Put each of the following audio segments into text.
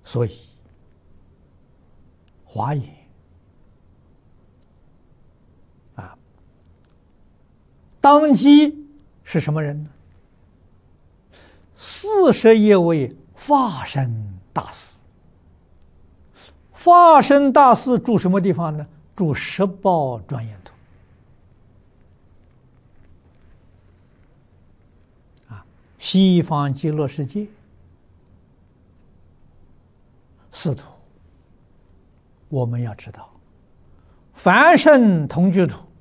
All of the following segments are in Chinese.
所以华严当机是什么人呢？41位法身大士。法身大士住什么地方呢？住十报庄严土。西方极乐世界四土，我们要知道，凡圣同居土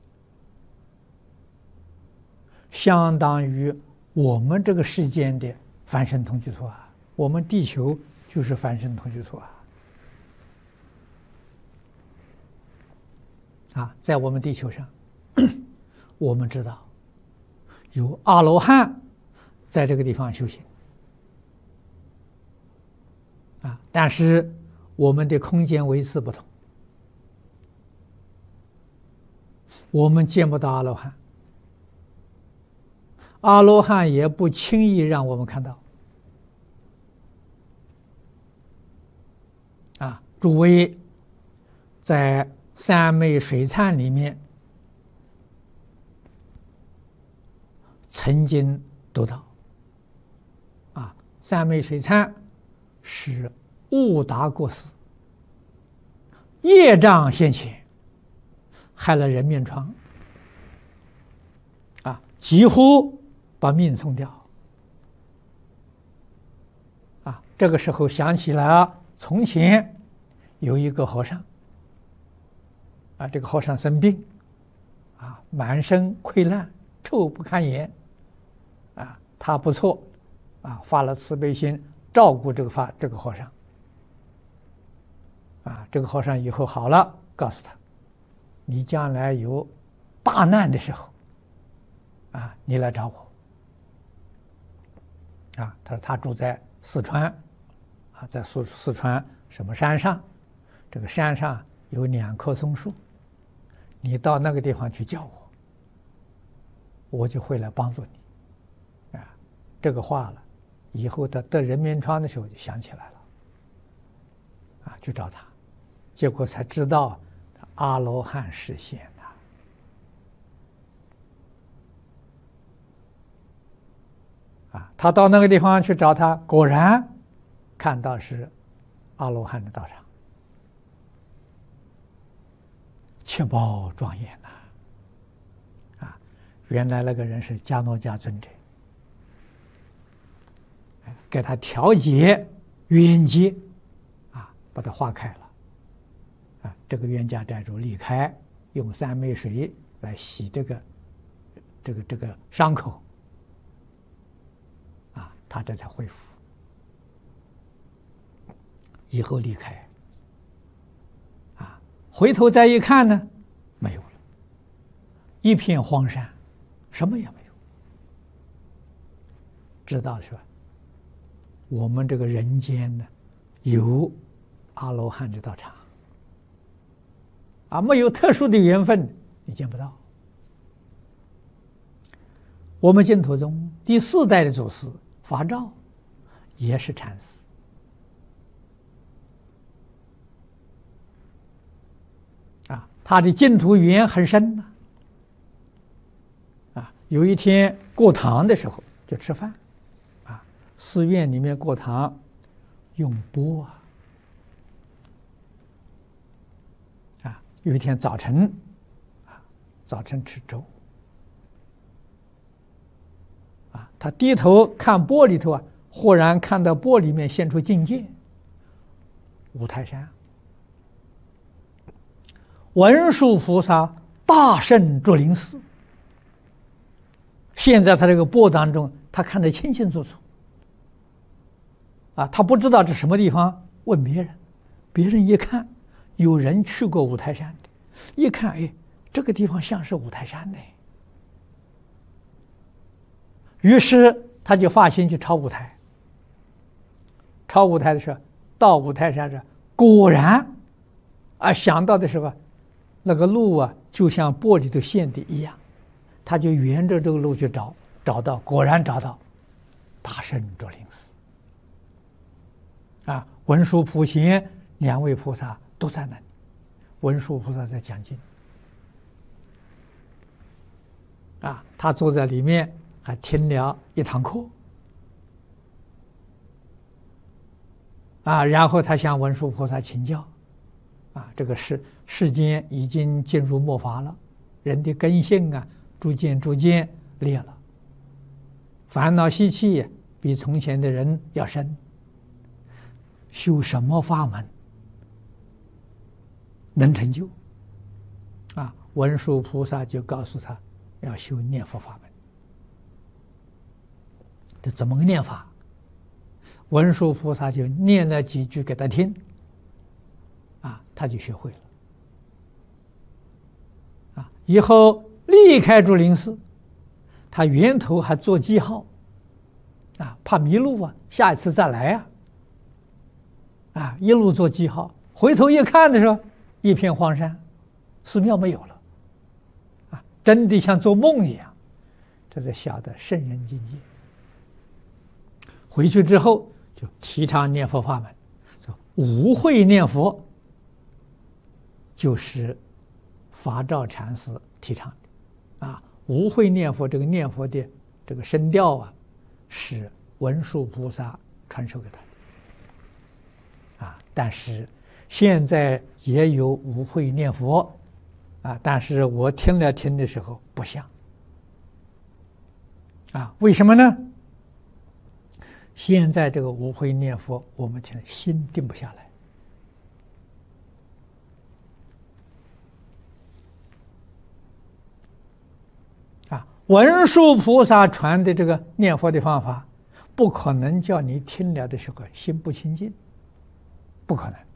相当于我们这个世间的凡圣同居土啊，我们地球就是凡圣同居土在我们地球上，我们知道有阿罗汉在这个地方修行但是我们的空间维次不同，我们见不到阿罗汉，阿罗汉也不轻易让我们看到诸位在三昧水忏里面曾经读到三昧水忏是悟达过世，业障现前，害了人面疮几乎把命送掉这个时候想起来从前有一个和尚这个和尚生病满身溃烂，臭不堪言他不错发了慈悲心，照顾这个和尚这个和尚以后好了，告诉他，你将来有大难的时候你来找我他说他住在四川在四川什么山上，这个山上有2棵松树，你到那个地方去叫我，我就会来帮助你这个话了以后他得人面疮的时候就想起来了去找他，结果才知道阿罗汉示现他到那个地方去找他，果然看到是阿罗汉的道场，七宝庄严原来那个人是迦诺迦尊者给他调节冤结把他化开了这个冤家债主离开，用三昧水来洗这个伤口他这才恢复，以后离开回头再一看呢，没有了，一片荒山，什么也没有。知道是吧？我们这个人间呢，有阿罗汉的道场没有特殊的缘分你见不到。我们净土宗第4代的祖师法照也是禅师他的净土缘很深有一天过堂的时候就吃饭寺院里面过堂用钵有一天早晨吃粥他低头看钵里头忽然看到钵里面现出境界，五台山文殊菩萨大圣竹林寺，现在他这个钵当中他看得清清楚楚他不知道这什么地方，问别人，别人一看有人去过五台山的，一看这个地方像是五台山呢，于是他就发心去抄五台。抄五台的时候，到五台山上，果然想到的是吧，那个路就像钵里头现的一样，他就沿着这个路去找到，果然找到大圣竹林寺文殊、普贤两位菩萨都在那里。文殊菩萨在讲经，他坐在里面还听了一堂课，然后他向文殊菩萨请教，这个世间已经进入末法了，人的根性逐渐裂了，烦恼习气比从前的人要深，修什么法门能成就？文殊菩萨就告诉他要修念佛法门。这怎么个念法？文殊菩萨就念了几句给他听，他就学会了。以后离开竹林寺，他源头还做记号，怕迷路下一次再来一路做记号，回头一看的时候，一片荒山，寺庙没有了，真的像做梦一样，这才晓得圣人境界。回去之后就提倡念佛法门，无会念佛就是法照禅师提倡的无会念佛，这个念佛的这个声调是文殊菩萨传授给他的但是现在也有无会念佛但是我听了听的时候不像为什么呢？现在这个无会念佛，我们听心定不下来文殊菩萨传的这个念佛的方法，不可能叫你听了的时候心不清净，不可能。